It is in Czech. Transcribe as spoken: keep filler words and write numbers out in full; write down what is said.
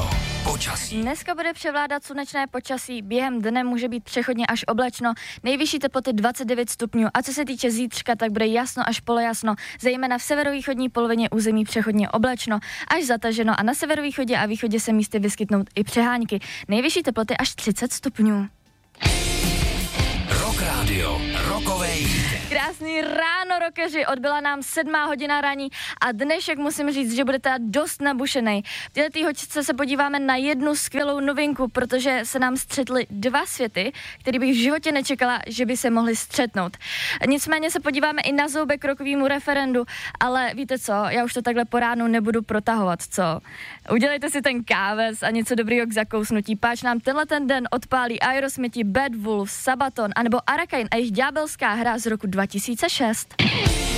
Radio. Počasí. Dneska bude převládat slunečné počasí, během dne může být přechodně až oblačno, nejvyšší teploty dvacet devět stupňů a co se týče zítřka, tak bude jasno až polojasno, zejména v severovýchodní polovině území přechodně oblačno, až zataženo a na severovýchodě a východě se místy vyskytnout i přehánky, nejvyšší teploty až třicet stupňů. Rock Radio, rokovej. Krásný ráno, rockeři, odbyla nám sedmá hodina raní a dnešek musím říct, že bude teda dost nabušenej. V této hoďce se podíváme na jednu skvělou novinku, protože se nám střetly dva světy, který bych v životě nečekala, že by se mohly střetnout. Nicméně se podíváme i na zoubek rokovému referendu, ale víte co, já už to takhle po ránu nebudu protahovat, co? Udělejte si ten káves a něco dobrýho k zakousnutí, páč nám tenhle ten den odpálí Aerosmithi, Bad Wolves, Sabaton anebo Arcane a jejich ďábelská hra z roku dva tisíce šest.